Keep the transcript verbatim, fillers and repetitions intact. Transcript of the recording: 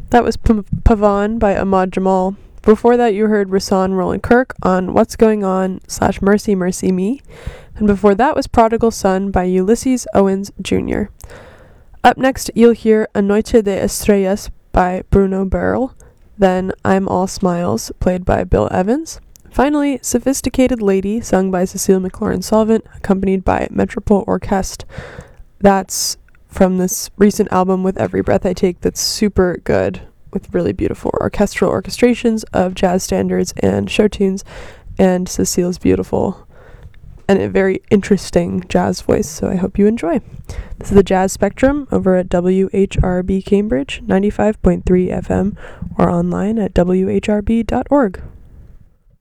That was P- Pavan by Ahmad Jamal. Before that, you heard Rasan Roland Kirk on What's Going On slash Mercy Mercy Me. And before that was Prodigal Son by Ulysses Owens Junior Up next, you'll hear A Noche de Estrellas by Bruno Beryl. Then I'm All Smiles, played by Bill Evans. Finally, Sophisticated Lady, sung by Cecile McLaurin-Salvant, accompanied by Metropole Orchestre. That's from this recent album With Every Breath I Take that's super good, with really beautiful orchestral orchestrations of jazz standards and show tunes, and Cecile's beautiful and a very interesting jazz voice, so I hope you enjoy. This is the Jazz Spectrum over at W H R B Cambridge, ninety-five point three F M, or online at W H R B dot org.